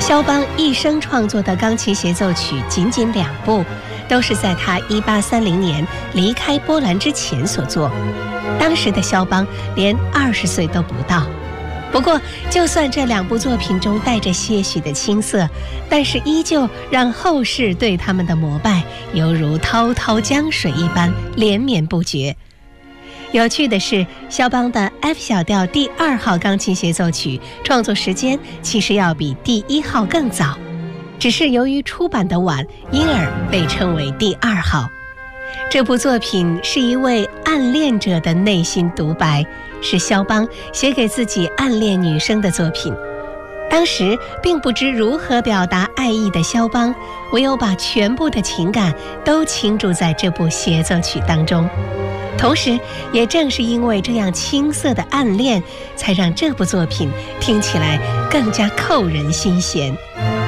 肖邦一生创作的钢琴协奏曲仅仅2部，都是在他1830年离开波兰之前所作。当时的肖邦连20岁都不到。不过，就算这2部作品中带着些许的青涩，但是依旧让后世对他们的膜拜犹如滔滔江水一般连绵不绝。有趣的是，肖邦的 F 小调第2号钢琴协奏曲创作时间其实要比第1号更早，只是由于出版的晚，因而被称为第2号。这部作品是一位暗恋者的内心独白，是肖邦写给自己暗恋女生的作品。当时并不知如何表达爱意的肖邦，唯有把全部的情感都倾注在这部协奏曲当中。同时，也正是因为这样青涩的暗恋，才让这部作品听起来更加扣人心弦。